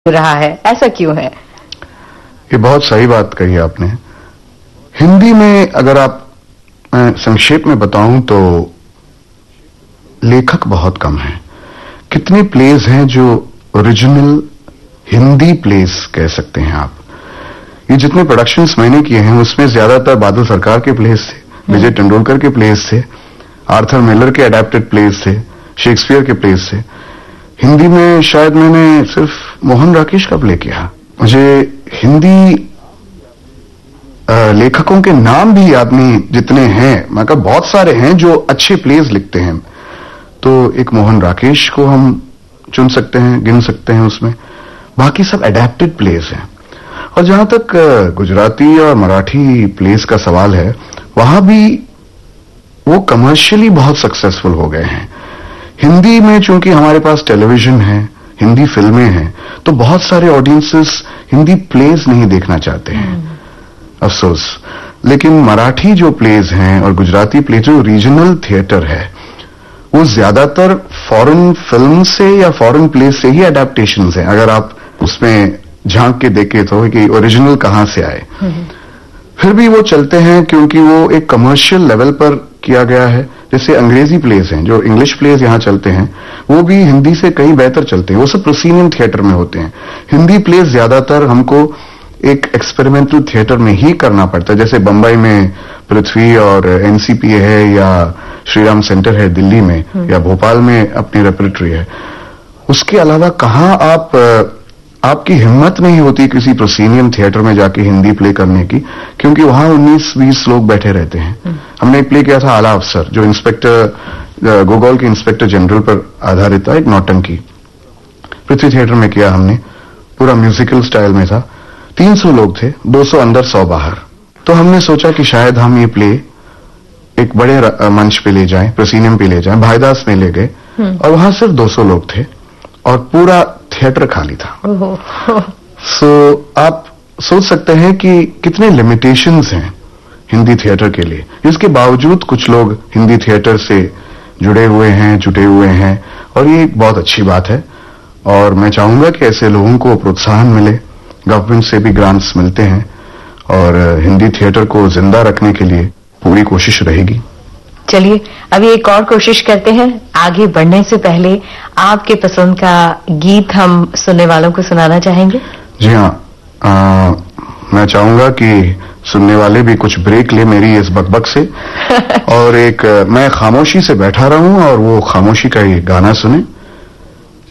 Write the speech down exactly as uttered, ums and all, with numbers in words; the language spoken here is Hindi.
रहा है, ऐसा क्यों है? ये बहुत सही बात कही आपने। हिंदी में अगर आप संक्षेप में बताऊं तो लेखक बहुत कम हैं। कितने प्लेस हैं जो ओरिजिनल हिंदी प्लेस कह सकते हैं आप। ये जितने प्रोडक्शंस मैंने किए हैं उसमें ज्यादातर बादल सरकार के प्लेस थे, विजय तेंदुलकर के प्लेस थे, आर्थर मिलर के अडेप्टेड प्लेस थे, शेक्सपियर के प्लेस थे। हिंदी में शायद मैंने सिर्फ मोहन राकेश का प्ले किया। मुझे हिंदी लेखकों के नाम भी याद नहीं जितने हैं, मैं कहा बहुत सारे हैं जो अच्छे प्लेस लिखते हैं। तो एक मोहन राकेश को हम चुन सकते हैं, गिन सकते हैं उसमें। बाकी सब अडेप्टेड प्लेस हैं। और जहां तक गुजराती और मराठी प्लेस का सवाल है, वहां भी वो कमर्शियली बहुत सक्सेसफुल हो गए हैं। हिंदी में चूंकि हमारे पास टेलीविजन है, हिंदी फिल्में हैं, तो बहुत सारे ऑडियंसेस हिंदी प्लेस नहीं देखना चाहते हैं, अफसोस। लेकिन मराठी जो प्लेस हैं और गुजराती प्लेस जो रीजनल थिएटर है, वो ज्यादातर फॉरेन फिल्म से या फॉरेन प्लेस से ही अडेप्टेशंस हैं। अगर आप उसमें झांक के देखें तो कि ओरिजिनल कहां से आए, फिर भी वो चलते हैं क्योंकि वो एक कमर्शियल लेवल पर किया गया है। जैसे अंग्रेजी प्लेस हैं, जो इंग्लिश प्लेस यहां चलते हैं, वो भी हिंदी से कहीं बेहतर चलते हैं। वो सब प्रोसीनियम थिएटर में होते हैं। हिंदी प्लेस ज्यादातर हमको एक एक्सपेरिमेंटल थिएटर में ही करना पड़ता है। जैसे बंबई में पृथ्वी और एनसीपीए है, या श्रीराम सेंटर है दिल्ली में, या भोपाल में अपनी रेपरेटरी है। उसके अलावा कहां आप आपकी हिम्मत नहीं होती किसी प्रोसीनियम थिएटर में जाके हिंदी प्ले करने की, क्योंकि वहां उन्नीस बीस लोग बैठे रहते हैं। हमने एक प्ले किया था आला अफसर, जो इंस्पेक्टर गोगोल के इंस्पेक्टर जनरल पर आधारित था, एक नौटंकी। पृथ्वी थिएटर में किया हमने, पूरा म्यूजिकल स्टाइल में था। तीन सौ लोग थे, दो सौ अंदर सौ बाहर। तो हमने सोचा कि शायद हम ये प्ले एक बड़े मंच पे ले जाएं, प्रोसीनियम पे ले जाएं। भाईदास में ले गए और वहां सिर्फ दो सौ लोग थे और पूरा थिएटर खाली था। सो so, आप सोच सकते हैं कि कितने लिमिटेशंस हैं हिंदी थिएटर के लिए। इसके बावजूद कुछ लोग हिंदी थिएटर से जुड़े हुए हैं, जुटे हुए हैं, और ये एक बहुत अच्छी बात है। और मैं चाहूंगा कि ऐसे लोगों को प्रोत्साहन मिले। गवर्नमेंट से भी ग्रांट्स मिलते हैं और हिंदी थिएटर को जिंदा रखने के लिए पूरी कोशिश रहेगी। चलिए अभी एक और कोशिश करते हैं। आगे बढ़ने से पहले आपके पसंद का गीत हम सुनने वालों को सुनाना चाहेंगे। जी हाँ, मैं चाहूंगा कि सुनने वाले भी कुछ ब्रेक ले मेरी इस बकबक से और एक मैं खामोशी से बैठा रहूं और वो खामोशी का ये गाना सुने।